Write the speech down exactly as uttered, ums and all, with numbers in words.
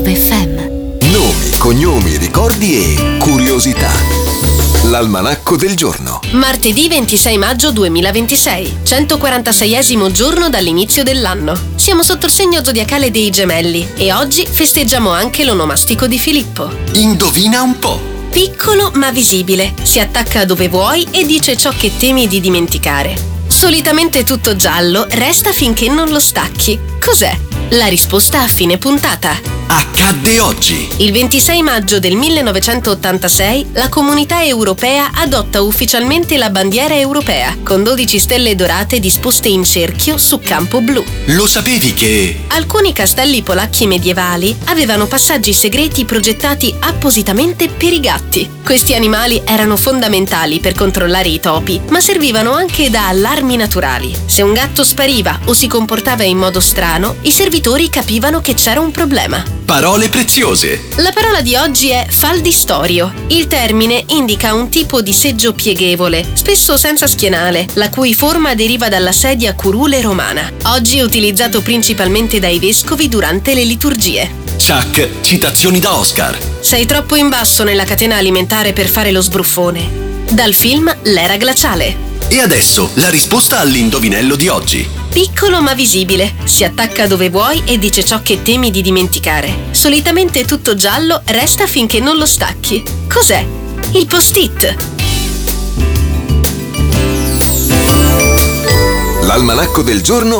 nove F M. Nomi, cognomi, ricordi e curiosità. L'almanacco del giorno. Martedì ventisei maggio duemilaventisei, centoquarantaseiesimo giorno dall'inizio dell'anno. Siamo sotto il segno zodiacale dei Gemelli e oggi festeggiamo anche l'onomastico di Filippo. Indovina un po'. Piccolo ma visibile, si attacca dove vuoi e dice ciò che temi di dimenticare. Solitamente tutto giallo, resta finché non lo stacchi. Cos'è? La risposta a fine puntata. Accadde oggi. Il ventisei maggio del millenovecentottantasei la Comunità Europea adotta ufficialmente la bandiera europea, con dodici stelle dorate disposte in cerchio su campo blu. Lo sapevi che... Alcuni castelli polacchi medievali avevano passaggi segreti progettati appositamente per i gatti. Questi animali erano fondamentali per controllare i topi, ma servivano anche da allarmi naturali. Se un gatto spariva o si comportava in modo strano, i servitori capivano che c'era un problema. Parole preziose. La parola di oggi è faldistorio. Il termine indica un tipo di seggio pieghevole, spesso senza schienale, la cui forma deriva dalla sedia curule romana. Oggi è utilizzato principalmente dai vescovi durante le liturgie. Chuck, citazioni da Oscar. Sei troppo in basso nella catena alimentare per fare lo sbruffone. Dal film L'era glaciale. E adesso la risposta all'indovinello di oggi. Piccolo ma visibile, si attacca dove vuoi e dice ciò che temi di dimenticare. Solitamente tutto giallo, resta finché non lo stacchi. Cos'è? Il post-it. L'almanacco del giorno